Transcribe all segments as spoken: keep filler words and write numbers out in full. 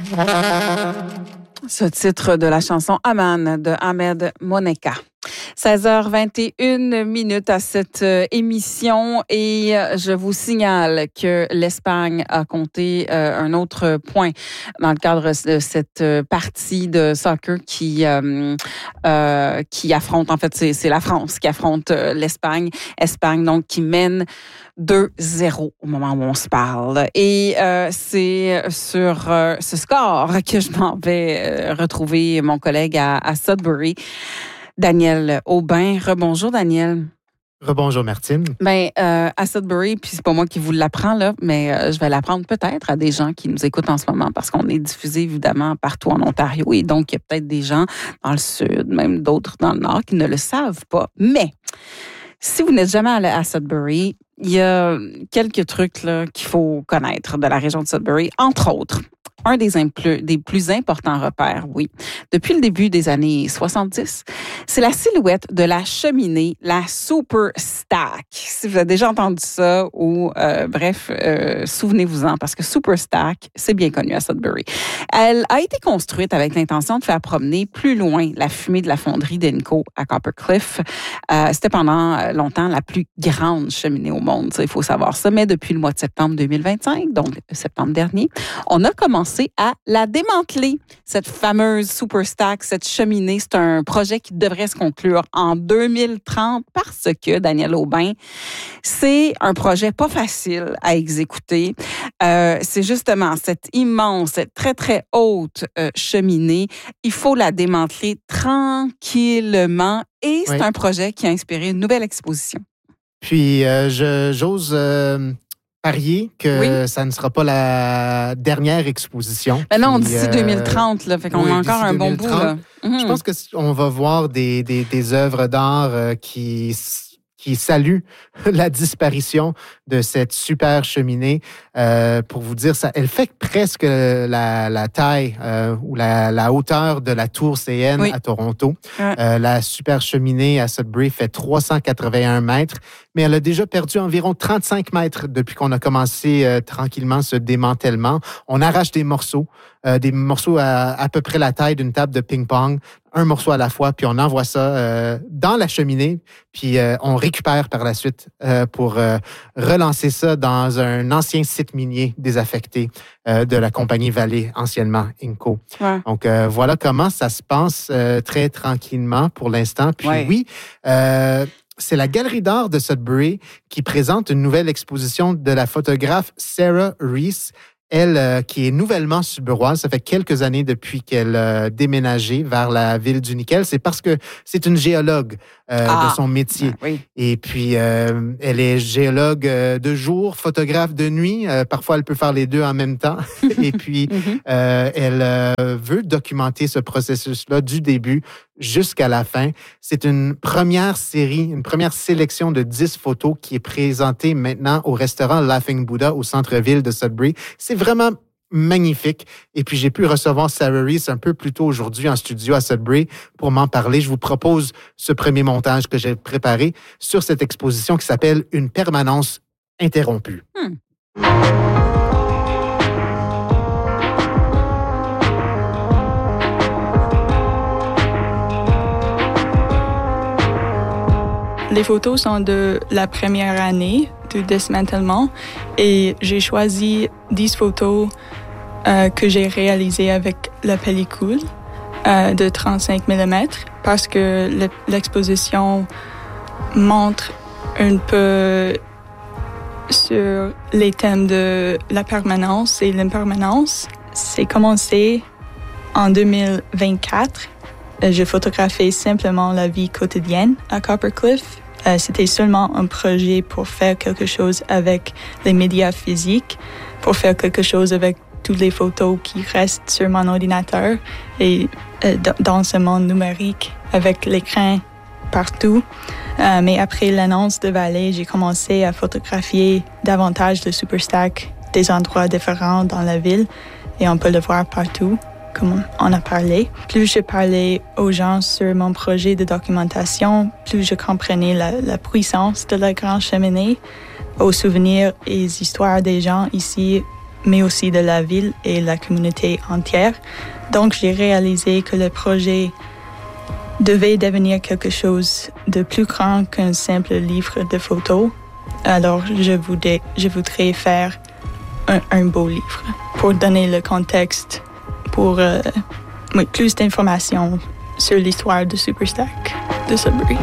Ce titre de la chanson Aman de Ahmed Moneka. seize heures vingt et une minutes à cette euh, émission et euh, je vous signale que l'Espagne a compté euh, un autre point dans le cadre de cette euh, partie de soccer qui euh, euh, qui affronte, en fait c'est, c'est la France qui affronte euh, l'Espagne. Espagne donc qui mène deux zéro au moment où on se parle. Et euh, c'est sur euh, ce score que je m'en vais euh, retrouver mon collègue à, à Sudbury, Daniel Aubin. Rebonjour, Daniel. Rebonjour, Martine. Ben, euh, à Sudbury, puis c'est pas moi qui vous l'apprends, là, mais euh, je vais l'apprendre peut-être à des gens qui nous écoutent en ce moment parce qu'on est diffusé évidemment partout en Ontario et donc il y a peut-être des gens dans le sud, même d'autres dans le nord qui ne le savent pas. Mais si vous n'êtes jamais allé à Sudbury, il y a quelques trucs là, qu'il faut connaître de la région de Sudbury, entre autres. Un des, impl- des plus importants repères, oui, depuis le début des années soixante-dix, c'est la silhouette de la cheminée, la Super Stack. Si vous avez déjà entendu ça, ou euh, bref, euh, souvenez-vous-en, parce que Super Stack, c'est bien connu à Sudbury. Elle a été construite avec l'intention de faire promener plus loin la fumée de la fonderie d'Inco à Coppercliff. Euh, c'était pendant longtemps la plus grande cheminée au monde, il faut savoir ça, mais depuis le mois de septembre deux mille vingt-cinq, donc septembre dernier, on a commencé à la démanteler, cette fameuse Super Stack, cette cheminée. C'est un projet qui devrait se conclure en deux mille trente parce que, Daniel Aubin, c'est un projet pas facile à exécuter. Euh, c'est justement cette immense, cette très, très haute euh, cheminée. Il faut la démanteler tranquillement et c'est oui. un projet qui a inspiré une nouvelle exposition. Puis, euh, je, j'ose... Euh... parier que oui. ça ne sera pas la dernière exposition. Ben non, d'ici euh, deux mille trente, là, fait qu'on oui, a encore un bon bout. Là. Mm-hmm. Je pense qu'on va voir des, des, des œuvres d'art euh, qui, qui saluent la disparition de cette super cheminée. Euh, pour vous dire, ça, elle fait presque la, la taille euh, ou la, la hauteur de la tour C N oui. à Toronto. Ouais. Euh, la super cheminée à Sudbury fait trois cent quatre-vingt-un mètres, mais elle a déjà perdu environ trente-cinq mètres depuis qu'on a commencé euh, tranquillement ce démantèlement. On arrache des morceaux, euh, des morceaux à à peu près la taille d'une table de ping-pong, un morceau à la fois, puis on envoie ça euh, dans la cheminée, puis euh, on récupère par la suite euh, pour euh, relancer ça dans un ancien site minier désaffecté euh, de la compagnie Vallée, anciennement Inco. Ouais. Donc, euh, voilà comment ça se passe euh, très tranquillement pour l'instant. Puis ouais. oui, euh, c'est la Galerie d'art de Sudbury qui présente une nouvelle exposition de la photographe Sarah Reese. Elle, euh, qui est nouvellement suburoise, ça fait quelques années depuis qu'elle a déménagé vers la ville du nickel. C'est parce que c'est une géologue euh, ah, de son métier. Ben oui. Et puis, euh, elle est géologue euh, de jour, photographe de nuit. Euh, parfois, elle peut faire les deux en même temps. Et puis, mm-hmm. euh, elle euh, veut documenter ce processus-là du début jusqu'à la fin. C'est une première série, une première sélection de dix photos qui est présentée maintenant au restaurant Laughing Buddha au centre-ville de Sudbury. C'est vraiment magnifique. Et puis, j'ai pu recevoir Sarah Reese un peu plus tôt aujourd'hui en studio à Sudbury pour m'en parler. Je vous propose ce premier montage que j'ai préparé sur cette exposition qui s'appelle « Une permanence interrompue hmm. ». Les photos sont de la première année du démantèlement et j'ai choisi dix photos euh, que j'ai réalisées avec la pellicule euh, de trente-cinq millimètres parce que l'exposition montre un peu sur les thèmes de la permanence et l'impermanence. C'est commencé en deux mille vingt-quatre. Je photographiais simplement la vie quotidienne à Coppercliff. Euh, c'était seulement un projet pour faire quelque chose avec les médias physiques, pour faire quelque chose avec toutes les photos qui restent sur mon ordinateur et euh, dans ce monde numérique avec l'écran partout. Euh, mais après l'annonce de Vallée, j'ai commencé à photographier davantage de Super Stack, des endroits différents dans la ville et on peut le voir partout. Comme on a parlé. Plus je parlais aux gens sur mon projet de documentation, plus je comprenais la, la puissance de la grande cheminée, aux souvenirs et aux histoires des gens ici mais aussi de la ville et la communauté entière. Donc, j'ai réalisé que le projet devait devenir quelque chose de plus grand qu'un simple livre de photos. Alors, je voudrais, je voudrais faire un, un beau livre pour donner le contexte, pour euh, oui, plus d'informations sur l'histoire de Superstack de Sudbury.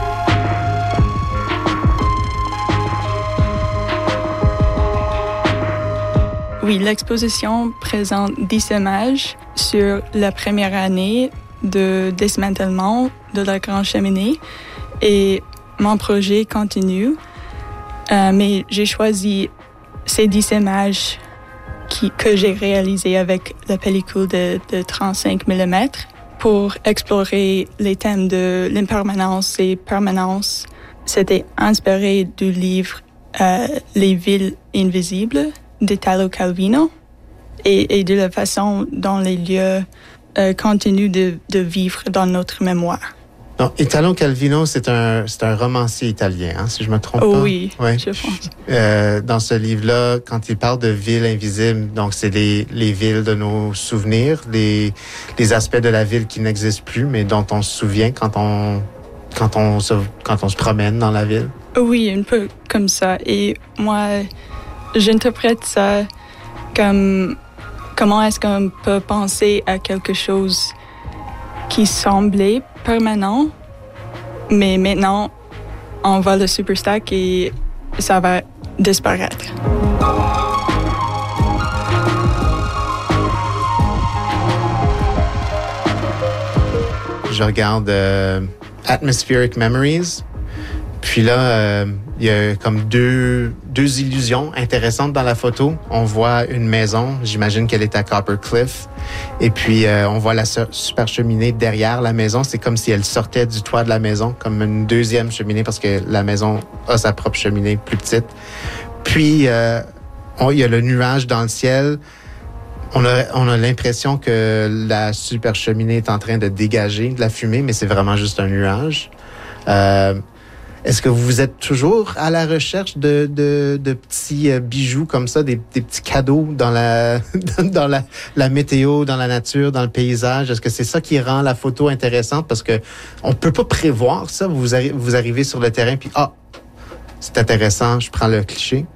Oui, l'exposition présente dix images sur la première année de démantèlement de la Grande Cheminée et mon projet continue, euh, mais j'ai choisi ces dix images qui, que j'ai réalisées avec la pellicule de, de trente-cinq millimètres pour explorer les thèmes de l'impermanence et permanence. C'était inspiré du livre euh, Les villes invisibles d'Italo Calvino et, et de la façon dont les lieux euh, continuent de, de vivre dans notre mémoire. Non, Italo Calvino, c'est un, c'est un romancier italien, hein, si je me trompe oh, pas. Oui, ouais. je pense. Euh, dans ce livre-là, quand il parle de villes invisibles, donc c'est les, les villes de nos souvenirs, les, les aspects de la ville qui n'existent plus, mais dont on se souvient quand on, quand on se, quand on se promène dans la ville. Oui, un peu comme ça. Et moi, j'interprète ça comme comment est-ce qu'on peut penser à quelque chose qui semblait permanent, mais maintenant, on va le Superstack et ça va disparaître. Je regarde euh, Atmospheric Memories. Puis là, euh, il y a comme deux, deux illusions intéressantes dans la photo. On voit une maison, j'imagine qu'elle est à Copper Cliff. Et puis, euh, on voit la super cheminée derrière la maison. C'est comme si elle sortait du toit de la maison, comme une deuxième cheminée, parce que la maison a sa propre cheminée plus petite. Puis, euh, on, il y a le nuage dans le ciel. On a, on a l'impression que la super cheminée est en train de dégager de la fumée, mais c'est vraiment juste un nuage. Euh, Est-ce que vous êtes toujours à la recherche de, de, de petits bijoux comme ça, des, des petits cadeaux dans la dans la, la météo, dans la nature, dans le paysage? Est-ce que c'est ça qui rend la photo intéressante? Parce que on peut pas prévoir ça. Vous, arri- vous arrivez sur le terrain puis ah, c'est intéressant, je prends le cliché.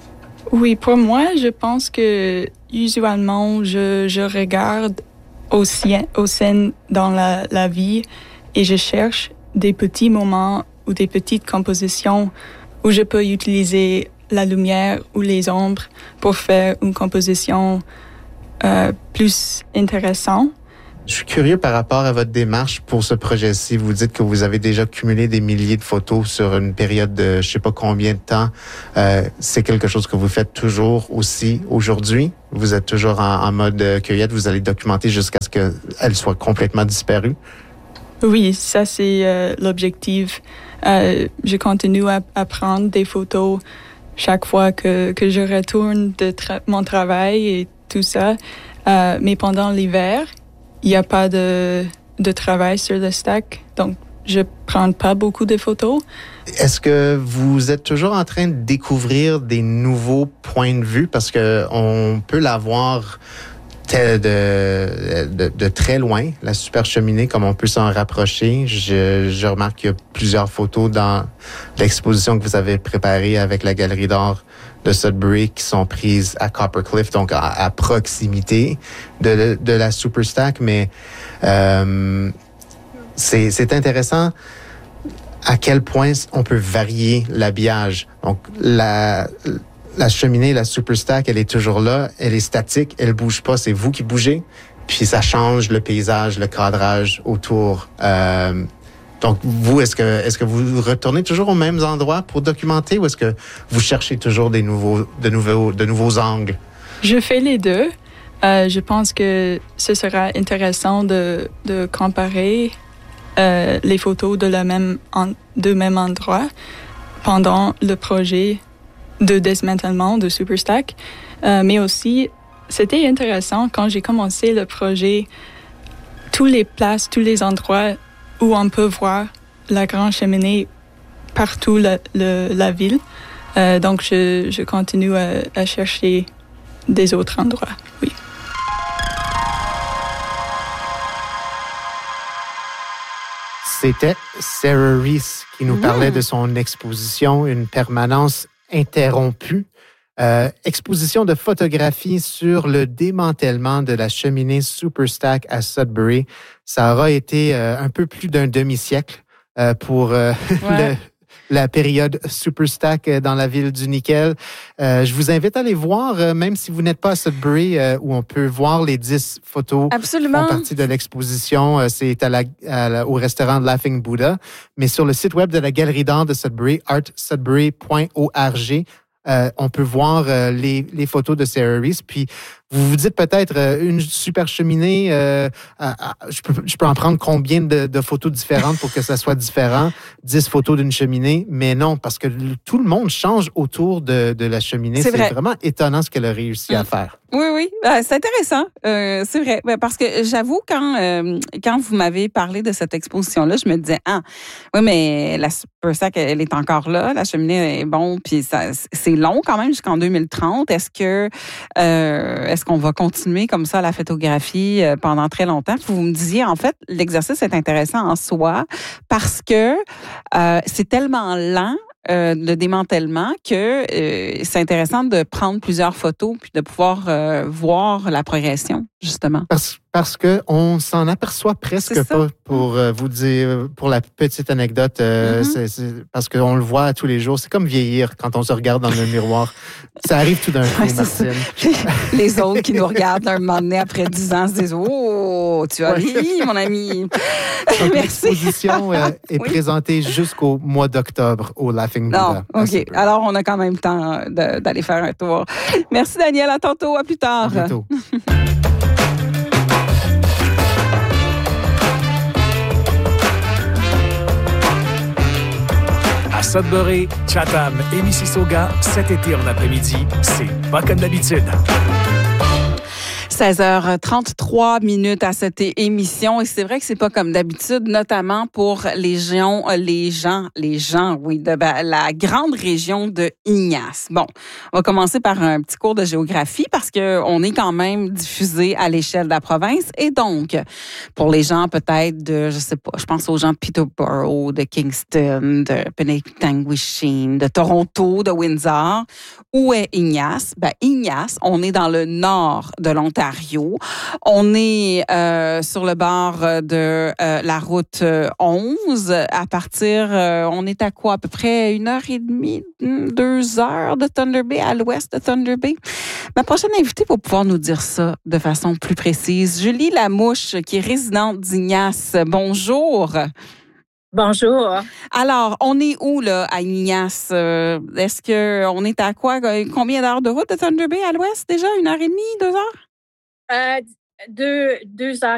Oui, pour moi, je pense que usuellement, je, je regarde aux, aux scènes dans la, la vie et je cherche des petits moments ou des petites compositions où je peux utiliser la lumière ou les ombres pour faire une composition euh, plus intéressante. Je suis curieux par rapport à votre démarche pour ce projet-ci. Vous dites que vous avez déjà cumulé des milliers de photos sur une période de je sais pas combien de temps. Euh, c'est quelque chose que vous faites toujours aussi aujourd'hui? Vous êtes toujours en, en mode cueillette, vous allez documenter jusqu'à ce qu'elle soit complètement disparue? Oui, ça c'est euh, l'objectif. Euh, je continue à, à prendre des photos chaque fois que, que je retourne de tra- mon travail et tout ça. Euh, mais pendant l'hiver, il n'y a pas de, de travail sur le stack, donc je ne prends pas beaucoup de photos. Est-ce que vous êtes toujours en train de découvrir des nouveaux points de vue? Parce qu'on peut l'avoir de, de, de très loin, la super cheminée, comme on peut s'en rapprocher. Je, je remarque qu'il y a plusieurs photos dans l'exposition que vous avez préparée avec la Galerie d'art de Sudbury qui sont prises à Copper Cliff, donc à, à proximité de, de la Superstack. Mais euh, c'est, c'est intéressant à quel point on peut varier l'habillage. Donc, la... La cheminée, la Superstack, elle est toujours là, elle est statique, elle bouge pas, c'est vous qui bougez, puis ça change le paysage, le cadrage autour. Euh, donc, vous, est-ce que est-ce que vous retournez toujours aux mêmes endroits pour documenter ou est-ce que vous cherchez toujours des nouveaux, de nouveaux, de nouveaux angles? Je fais les deux. Euh, je pense que ce sera intéressant de, de comparer euh, les photos de la même en, de même endroit pendant le projet de démantèlement de Superstack. Euh, mais aussi, c'était intéressant quand j'ai commencé le projet, toutes les places, tous les endroits où on peut voir la Grande Cheminée partout la, le, la ville. Euh, donc, je, je continue à, à chercher des autres endroits, oui. C'était Sarah Reese qui nous parlait de son exposition, une permanence interrompue. Euh, exposition de photographie sur le démantèlement de la cheminée Superstack à Sudbury. Ça aura été euh, un peu plus d'un demi-siècle euh, pour euh, ouais. le, la période Superstack dans la ville du nickel. Euh, je vous invite à aller voir, euh, même si vous n'êtes pas à Sudbury, euh, où on peut voir les dix photos Absolument. qui font partie de l'exposition. Euh, c'est à la, à la, au restaurant Laughing Buddha. Mais sur le site web de la Galerie d'art de Sudbury, art sudbury point org, Euh, on peut voir euh, les, les photos de Sarah Reese. Puis, vous vous dites peut-être euh, une super cheminée, euh, à, à, je, peux, je peux en prendre combien de, de photos différentes pour que ça soit différent? dix photos d'une cheminée. Mais non, parce que le, tout le monde change autour de, de la cheminée. C'est, c'est vraiment étonnant ce qu'elle a réussi mmh. à faire. Oui, oui, euh, c'est intéressant. Euh, c'est vrai. Parce que j'avoue, quand, euh, quand vous m'avez parlé de cette exposition-là, je me disais, ah, oui, mais la Superstack, elle est encore là. La cheminée est bon, puis ça, c'est long quand même jusqu'en deux mille trente. Est-ce que, euh, est-ce qu'on va continuer comme ça la photographie pendant très longtemps? Puis vous me disiez, en fait, l'exercice est intéressant en soi parce que euh, c'est tellement lent. Euh, le démantèlement que euh, c'est intéressant de prendre plusieurs photos puis de pouvoir euh, voir la progression, justement. Parce, parce qu'on s'en aperçoit presque pas, pour euh, vous dire, pour la petite anecdote, euh, mm-hmm. c'est, c'est, parce qu'on le voit tous les jours. C'est comme vieillir quand on se regarde dans le miroir. Ça arrive tout d'un coup, ouais, Martine. Les autres qui nous regardent un moment donné après dix ans se disent « Oh, tu as vieilli, mon ami! » Donc, l'exposition euh, est oui. présentée jusqu'au mois d'octobre au Laughing Buddha. Non, OK. Alors, on a quand même le temps de, d'aller faire un tour. Merci, Daniel. À tantôt. À plus tard. À bientôt. À Sudbury, Chatham et Mississauga, cet été en après-midi, c'est pas comme d'habitude. seize heures trente-trois minutes à cette émission et c'est vrai que c'est pas comme d'habitude, notamment pour les gens, les gens, les gens, oui, de la grande région de Ignace. Bon, on va commencer par un petit cours de géographie parce que on est quand même diffusé à l'échelle de la province et donc pour les gens peut-être de, je sais pas, je pense aux gens de Peterborough, de Kingston, de Penetanguishene, de Toronto, de Windsor. Où est Ignace? Ben Ignace, on est dans le nord de l'Ontario. On est euh, sur le bord de euh, la route onze. À partir, euh, on est à quoi? À peu près une heure et demie, deux heures de Thunder Bay, à l'ouest de Thunder Bay. Ma prochaine invitée va pouvoir nous dire ça de façon plus précise. Julie Lamouche, qui est résidente d'Ignace. Bonjour. Bonjour. Alors, on est où, là, à Ignace? Euh, est-ce qu'on est à quoi? Combien d'heures de route de Thunder Bay à l'ouest déjà? Une heure et demie, deux heures? Euh, deux, deux heures